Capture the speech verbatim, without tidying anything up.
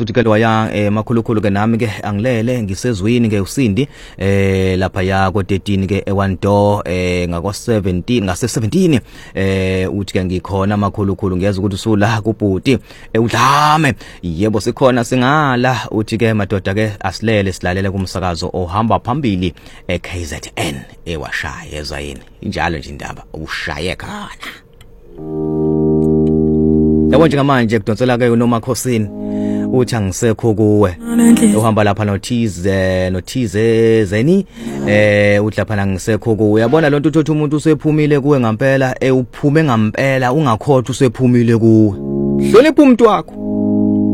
Nansi uthi ke loya emakhulukhulu ke nami ke angilele ngisezwini ke usindi eh lapha ya ko thirteen ke e1 door eh ngako seventeen ngase seventeen eh uthi ke ngikhona amakhulukhulu ngiyeza ukuthi usula kubhuti udlame yebo sikhona singala uthi ke madoda ke asilele silalele kumsakazo ohamba phambili eK Z N ewashaya ezayini injalo nje indaba ushaye khona yabo njengamanje kudonsela ke uNomakhosini uthi angisekho kuwe uhamba lapha nothize nothize zeni eh uthi lapha ngisekho kuwe uyabona lonto uthi umuntu usephumile kuwe ngempela eh uphume ngempela ungakhothi usephumile kuwe hlonipha umuntu wakho